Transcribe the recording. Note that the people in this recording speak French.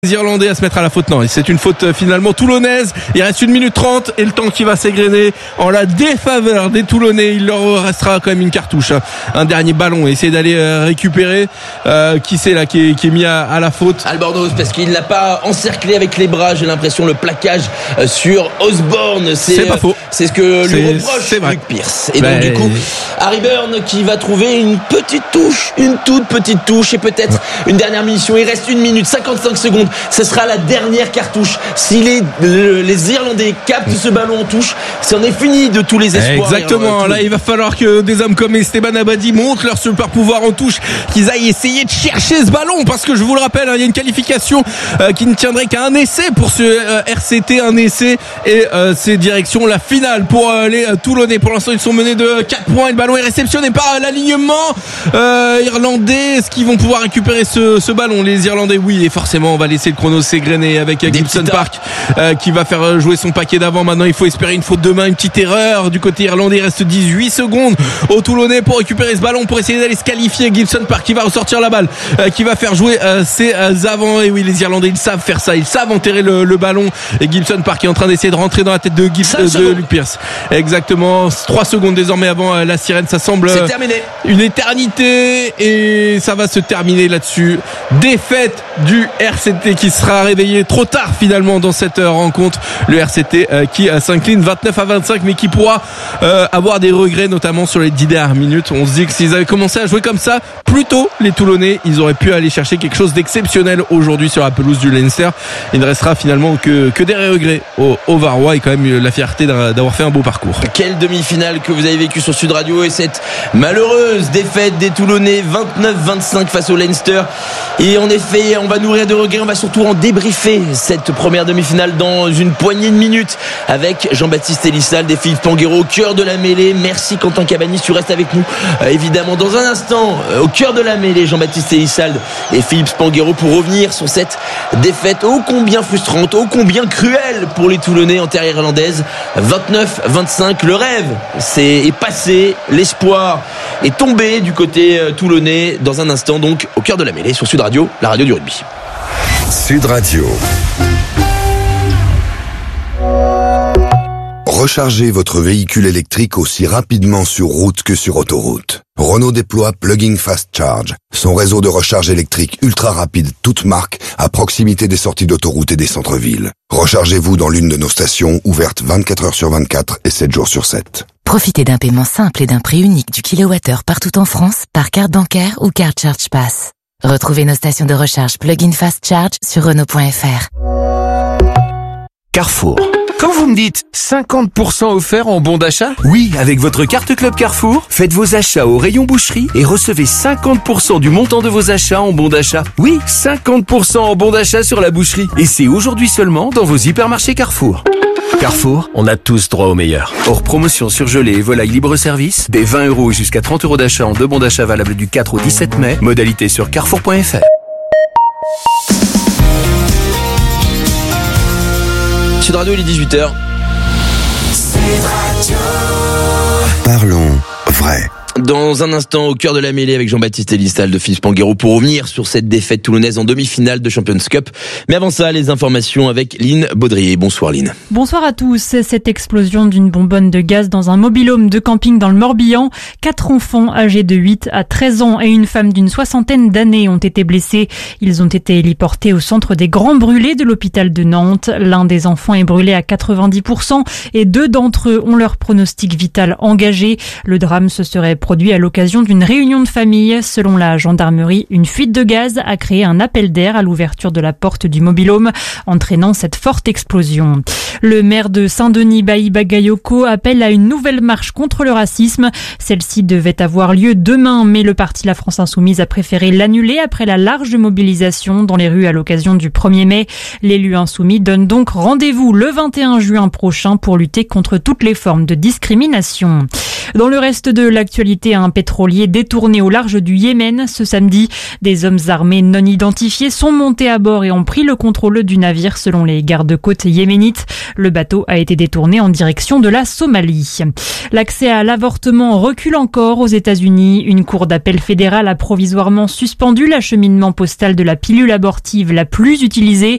Les Irlandais à se mettre à la faute, non, c'est une faute finalement toulonnaise. Il reste 1 minute 30 et le temps qui va s'égrener en la défaveur des Toulonnais. Il leur restera quand même une cartouche, un dernier ballon, essayer d'aller récupérer. Qui c'est là qui est mis à la faute? Albornoz, parce qu'il l'a pas encerclé avec les bras. J'ai l'impression le plaquage sur Osborne, c'est pas faux. C'est ce que lui reproche Luke Pierce. Et donc du coup, Harry Byrne qui va trouver une petite touche, une toute petite touche et peut-être une dernière munition. Il reste 1 minute 55 secondes. Ce sera la dernière cartouche. Si les Irlandais captent ce ballon en touche, c'en est fini de tous les espoirs. Exactement. Là, il va falloir que des hommes comme Esteban Abadi montrent leur super pouvoir en touche, qu'ils aillent essayer de chercher ce ballon, parce que je vous le rappelle, il y a une qualification qui ne tiendrait qu'à un essai pour ce RCT, un essai, et c'est direction la finale pour les Toulonnais. Pour l'instant, ils sont menés de 4 points et le ballon est réceptionné par l'alignement irlandais. Est-ce qu'ils vont pouvoir récupérer ce ballon, les Irlandais? Oui, et forcément, on va laisser le chrono s'égrener avec Gibson Park qui va faire jouer son paquet d'avant. Maintenant, il faut espérer une faute de main, une petite erreur du côté irlandais. Il reste 18 secondes aux Toulonnais pour récupérer ce ballon, pour essayer d'aller se qualifier. Gibson Park qui va ressortir la balle, qui va faire jouer ses avants. Et oui, les Irlandais, ils savent faire ça, ils savent enterrer le ballon. Et Gibson Park est en train d'essayer de rentrer dans la tête de Luke Pierce. Exactement, 3 secondes désormais avant la sirène. Ça semble une éternité et ça va se terminer là-dessus. Défaite du RCT qui sera réveillé trop tard finalement dans cette rencontre. Le RCT qui s'incline 29-25, mais qui pourra avoir des regrets, notamment sur les 10 dernières minutes. On se dit que s'ils avaient commencé à jouer comme ça plus tôt, les Toulonnais, ils auraient pu aller chercher quelque chose d'exceptionnel aujourd'hui sur la pelouse du Leinster. Il ne restera finalement que des regrets au Varois et quand même la fierté d'avoir fait un beau parcours. Quelle demi-finale que vous avez vécue sur Sud Radio, et cette malheureuse défaite des Toulonnais 29-25 face au Leinster. Et en effet, on va nourrir de regrets, on va surtout en débriefer cette première demi-finale dans une poignée de minutes avec Jean-Baptiste Elissalde et Philippe Panguero au cœur de la mêlée. Merci Quentin Cabanis, tu restes avec nous évidemment dans un instant au cœur de la mêlée. Jean-Baptiste Elissalde et Philippe Panguero pour revenir sur cette défaite ô combien frustrante, ô combien cruelle pour les Toulonnais en terre irlandaise. 29-25, le rêve est passé, l'espoir est tombé du côté toulonnais. Dans un instant donc au cœur de la mêlée sur Sud Radio, la radio du rugby. Sud Radio. Rechargez votre véhicule électrique aussi rapidement sur route que sur autoroute. Renault déploie Plug-in Fast Charge, son réseau de recharge électrique ultra rapide toute marque à proximité des sorties d'autoroute et des centres-villes. Rechargez-vous dans l'une de nos stations ouvertes 24 heures sur 24 et 7 jours sur 7. Profitez d'un paiement simple et d'un prix unique du kilowattheure partout en France par carte bancaire ou carte Charge Pass. Retrouvez nos stations de recharge Plug-in Fast Charge sur Renault.fr. Carrefour. Quand vous me dites 50% offert en bon d'achat, oui, avec votre carte Club Carrefour, faites vos achats au rayon boucherie et recevez 50% du montant de vos achats en bon d'achat. Oui, 50% en bon d'achat sur la boucherie. Et c'est aujourd'hui seulement dans vos hypermarchés Carrefour. Carrefour, on a tous droit au meilleur. Hors promotion surgelée et volaille libre service, des 20 € jusqu'à 30 € d'achat en 2 bons d'achat valables du 4 au 17 mai. Modalité sur carrefour.fr. Sud Radio, il est 18h. Parlons vrai. Dans un instant, au cœur de la mêlée avec Jean-Baptiste Elissalde de Philippe Panguero pour revenir sur cette défaite toulonnaise en demi-finale de Champions Cup. Mais avant ça, les informations avec Lynn Baudrier. Bonsoir Lynn. Bonsoir à tous. Cette explosion d'une bonbonne de gaz dans un mobil-home de camping dans le Morbihan. 4 enfants âgés de 8 à 13 ans et une femme d'une 60aine d'années ont été blessés. Ils ont été héliportés au centre des grands brûlés de l'hôpital de Nantes. L'un des enfants est brûlé à 90% et 2 d'entre eux ont leur pronostic vital engagé. Le drame se serait produit à l'occasion d'une réunion de famille. Selon la gendarmerie, une fuite de gaz a créé un appel d'air à l'ouverture de la porte du mobil-home, entraînant cette forte explosion. Le maire de Saint-Denis, Bailly Bagayoko, appelle à une nouvelle marche contre le racisme. Celle-ci devait avoir lieu demain, mais le parti La France Insoumise a préféré l'annuler après la large mobilisation dans les rues à l'occasion du 1er mai. L'élu insoumis donne donc rendez-vous le 21 juin prochain pour lutter contre toutes les formes de discrimination. Dans le reste de l'actualité, un pétrolier détourné au large du Yémen ce samedi. Des hommes armés non identifiés sont montés à bord et ont pris le contrôle du navire selon les gardes-côtes yéménites. Le bateau a été détourné en direction de la Somalie. L'accès à l'avortement recule encore aux États-Unis. Une cour d'appel fédérale a provisoirement suspendu l'acheminement postal de la pilule abortive la plus utilisée.